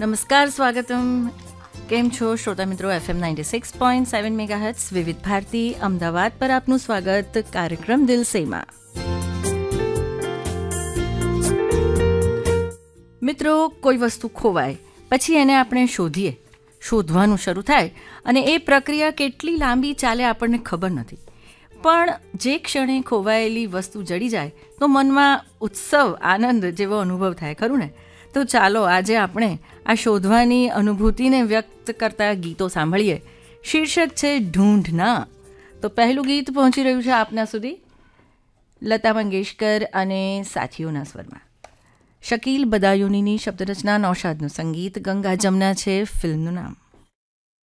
નમસ્કાર, સ્વાગતમ. કેમ છો શ્રોતા મિત્રો? FM 96.7 મેગાહર્ટ્ઝ વિવિધ ભારતી અમદાવાદ પર આપનું સ્વાગત. કાર્યક્રમ દિલ સેમાં. મિત્રો, કોઈ વસ્તુ ખોવાય પછી એને આપણે શોધવાનું શરૂ થાય અને એ પ્રક્રિયા કેટલી લાંબી ચાલે આપણને ખબર નથી. પણ જે ક્ષણે ખોવાયેલી વસ્તુ જડી જાય તો મનમાં ઉત્સવ, આનંદ જેવો અનુભવ થાય, ખરું ને? તો ચાલો આજે આપણે આ શોધવાની અનુભૂતિને વ્યક્ત કરતા ગીતો સાંભળીએ. શીર્ષક છે ઢૂંઢના. તો પહેલું ગીત પહોંચી રહ્યું છે આપના સુધી લતા મંગેશકર અને સાથીઓના સ્વરમાં. શકીલ બદાયુનીની શબ્દરચના, નૌશાદનું સંગીત, ગંગા જમના છે ફિલ્મનું નામ.